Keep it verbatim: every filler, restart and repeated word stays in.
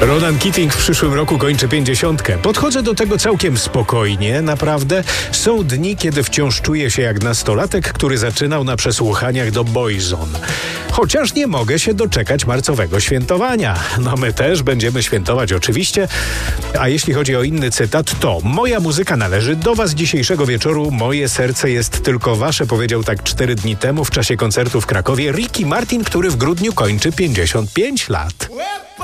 Ronan Keating w przyszłym roku kończy pięćdziesiątkę. Podchodzę do tego całkiem spokojnie, naprawdę. Są dni, kiedy wciąż czuję się jak nastolatek, który zaczynał na przesłuchaniach do Boyzone. Chociaż nie mogę się doczekać marcowego świętowania. No my też będziemy świętować oczywiście. A jeśli chodzi o inny cytat, to moja muzyka należy do was dzisiejszego wieczoru. Moje serce jest tylko wasze, powiedział tak cztery dni temu w czasie koncertu w Krakowie Ricky Martin, który w grudniu kończy pięćdziesiąt pięć lat.